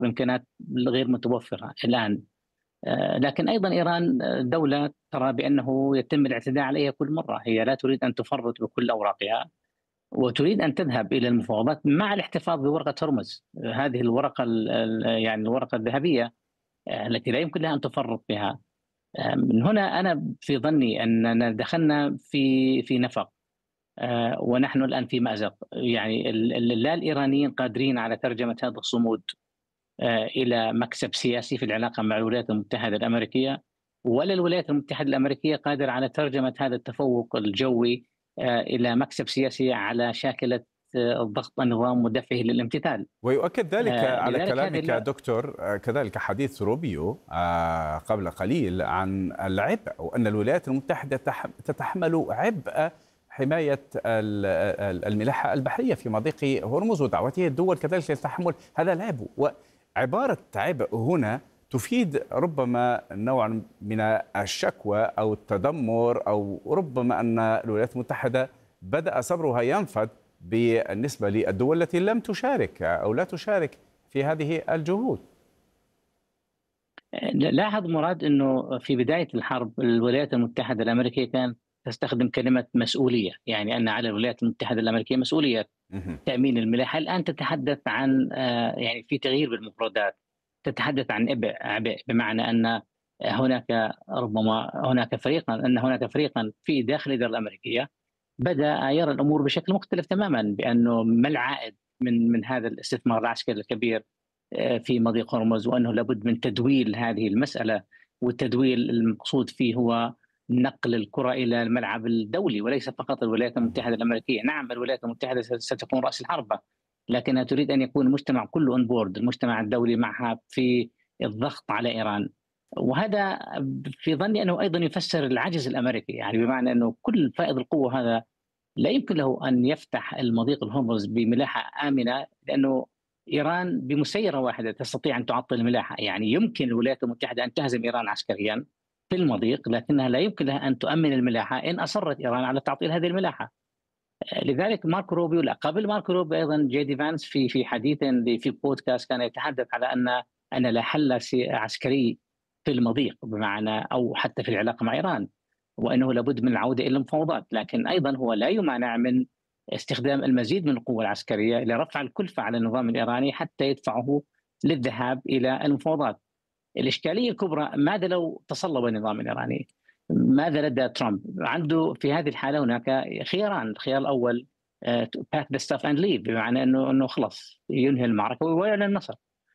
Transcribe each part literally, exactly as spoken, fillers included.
بإمكانات غير متوفرة الآن. آه، لكن أيضا إيران دولة ترى بأنه يتم الاعتداء عليها كل مرة، هي لا تريد أن تفرط بكل أوراقها وتريد أن تذهب إلى المفاوضات مع الاحتفاظ بورقة هرمز، هذه الورقة يعني الورقة الذهبية التي لا يمكن لها أن تفرط بها. من هنا أنا في ظني أننا دخلنا في في نفق، ونحن الآن في مأزق. يعني لا الإيرانيين قادرين على ترجمة هذا الصمود إلى مكسب سياسي في العلاقة مع الولايات المتحدة الأمريكية، ولا الولايات المتحدة الأمريكية قادرة على ترجمة هذا التفوق الجوي إلى مكسب سياسي على شاكلة ضغط النظام ودفعه للامتثال. ويؤكد ذلك على كلامك هذه دكتور كذلك حديث روبيو قبل قليل عن العبء، وأن الولايات المتحدة تتحمل عبء حماية الملاحة البحرية في مضيق هرمز، ودعوته الدول كذلك لتحمل هذا العبء. وعبارة عبء هنا تفيد ربما نوعا من الشكوى أو التذمر، أو ربما أن الولايات المتحدة بدأ صبرها ينفد بالنسبة للدول التي لم تشارك أو لا تشارك في هذه الجهود. لاحظ مراد أنه في بداية الحرب الولايات المتحدة الأمريكية كانت تستخدم كلمة مسؤولية، يعني أن على الولايات المتحدة الأمريكية مسؤولية تأمين الملاحة. الآن تتحدث عن يعني في تغيير بالمفردات، تتحدث عن عبء عبء بمعنى أن هناك ربما هناك فريقا أن هناك فريقا في داخل الإدارة الأمريكية بدأ يرى الأمور بشكل مختلف تماما، بأنه ما العائد من من هذا الاستثمار العسكري الكبير في مضيق هرمز، وأنه لابد من تدويل هذه المسألة. والتدويل المقصود فيه هو نقل الكرة إلى الملعب الدولي وليس فقط الولايات المتحدة الأمريكية. نعم الولايات المتحدة ستكون رأس الحربة، لكنها تريد أن يكون المجتمع كله أون بورد، المجتمع الدولي معها في الضغط على إيران. وهذا في ظني أنه أيضا يفسر العجز الأمريكي، يعني بمعنى أنه كل فائض القوة هذا لا يمكن له أن يفتح المضيق الهرمز بملاحة آمنة، لأنه إيران بمسيرة واحدة تستطيع أن تعطل الملاحة. يعني يمكن الولايات المتحدة أن تهزم إيران عسكريا في المضيق، لكنها لا يمكن لها أن تؤمن الملاحة إن أصرت إيران على تعطيل هذه الملاحة. لذلك ماركو روبيو، لا قبل ماركو روبيو أيضا جي دي فانس في في حديث في بودكاست كان يتحدث على أن أن لا حل عسكري في المضيق، بمعنى أو حتى في العلاقة مع إيران، وأنه لابد من العودة إلى المفاوضات. لكن أيضا هو لا يمانع من استخدام المزيد من القوة العسكرية لرفع الكلفة على النظام الإيراني حتى يدفعه للذهاب إلى المفاوضات. الإشكالية الكبرى ماذا لو تصلب النظام الإيراني؟ ماذا لدى ترامب؟ عنده في هذه الحالة هناك خياران. الخيار الأول pack the stuff and leave، بمعنى أنه أنه خلاص ينهي المعركة ويعلن النصر،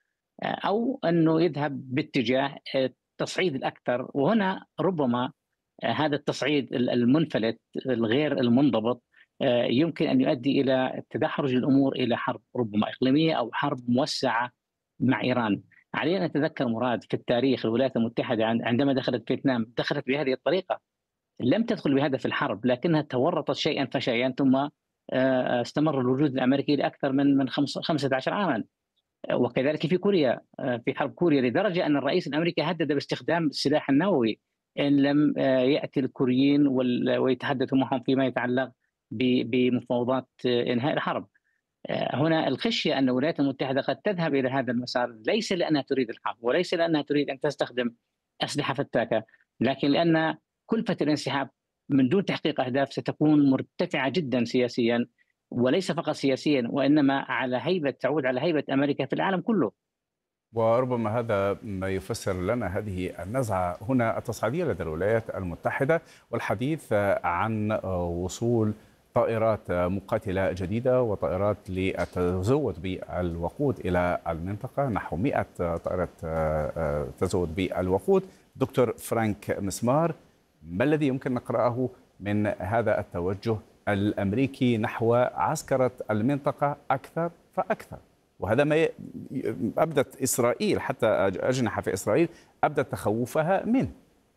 أو أنه يذهب باتجاه التصعيد الأكثر. وهنا ربما هذا التصعيد المنفلت الغير المنضبط يمكن أن يؤدي إلى تدحرج الأمور إلى حرب ربما إقليمية أو حرب موسعة مع إيران. علينا نتذكر مراد في التاريخ الولايات المتحدة عندما دخلت فيتنام دخلت بهذه الطريقة، لم تدخل بهدف الحرب، لكنها تورطت شيئا فشيئا، ثم استمر الوجود الأمريكي لأكثر من من خمسة عشر عاما. وكذلك في كوريا، في حرب كوريا، لدرجة أن الرئيس الأمريكي هدد باستخدام السلاح النووي إن لم يأتي الكوريين ويتحدثوا معهم فيما يتعلق بمفاوضات إنهاء الحرب. هنا الخشية أن الولايات المتحدة قد تذهب إلى هذا المسار، ليس لأنها تريد الحرب وليس لأنها تريد أن تستخدم أسلحة فتاكة، لكن لأن كلفة الانسحاب من دون تحقيق أهداف ستكون مرتفعة جدا سياسيا، وليس فقط سياسيا وإنما على هيبة تعود على هيبة أمريكا في العالم كله. وربما هذا ما يفسر لنا هذه النزعة هنا التصعيدية لدى الولايات المتحدة، والحديث عن وصول طائرات مقاتلة جديدة وطائرات للتزود بالوقود إلى المنطقة، نحو مئة طائرة تزود بالوقود. دكتور فرانك مسمار، ما الذي يمكن نقرأه من هذا التوجه الأمريكي نحو عسكرة المنطقة أكثر فأكثر؟ وهذا ما أبدت إسرائيل، حتى أجنحة في إسرائيل أبدت تخوفها منه.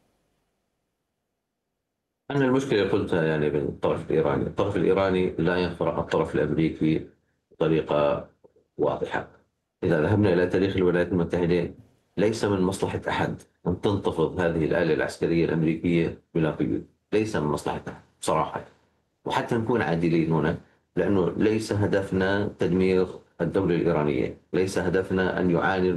أنا المشكلة قلتها يعني من الطرف الإيراني، الطرف الإيراني لا ينخرع الطرف الأمريكي بطريقة واضحة. إذا ذهبنا إلى تاريخ الولايات المتحدة ليس من مصلحة أحد أن تنتفض هذه الآلة العسكرية الأمريكية بلا قيود، ليس من مصلحتها بصراحة. وحتى نكون عادلين هنا، لأنه ليس هدفنا تدمير الدولة الإيرانية، ليس هدفنا أن يعاني